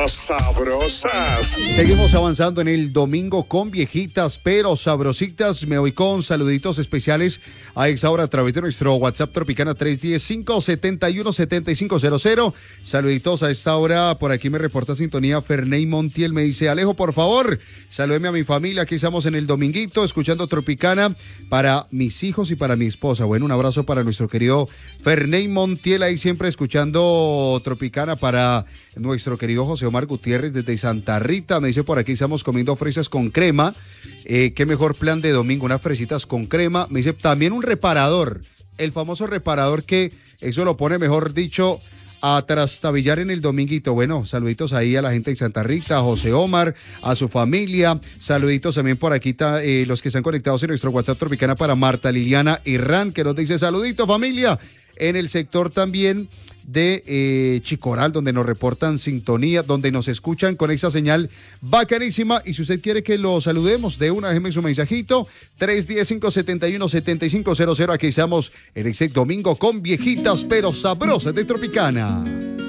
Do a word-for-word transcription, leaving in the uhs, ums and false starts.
pero sabrosas. Seguimos avanzando en el domingo con viejitas pero sabrositas. Me voy con saluditos especiales a esta hora a través de nuestro WhatsApp Tropicana tres uno cero, cinco siete uno, siete cinco cero cero. Saluditos a esta hora. Por aquí me reporta sintonía Ferney Montiel. Me dice: Alejo, por favor, salúdeme a mi familia. Aquí estamos en el dominguito escuchando Tropicana para mis hijos y para mi esposa. Bueno, un abrazo para nuestro querido Ferney Montiel, ahí siempre escuchando Tropicana. Para nuestro querido José Omar Gutiérrez desde Santa Rita, me dice por aquí: estamos comiendo fresas con crema. Eh, qué mejor plan de domingo, unas fresitas con crema. Me dice también un reparador, el famoso reparador que eso lo pone, mejor dicho, a trastabillar en el dominguito. Bueno, saluditos ahí a la gente de Santa Rita, a José Omar, a su familia. Saluditos también por aquí, eh, los que están conectados en nuestro WhatsApp Tropicana para Marta Liliana Irán, que nos dice: saludito familia. En el sector también de eh, Chicoral, donde nos reportan sintonía, donde nos escuchan con esa señal bacanísima. Y si usted quiere que lo saludemos, de una, déjeme su mensajito, tres uno cero, cinco siete uno, siete cinco cero cero. Aquí estamos en ese domingo con viejitas pero sabrosas de Tropicana.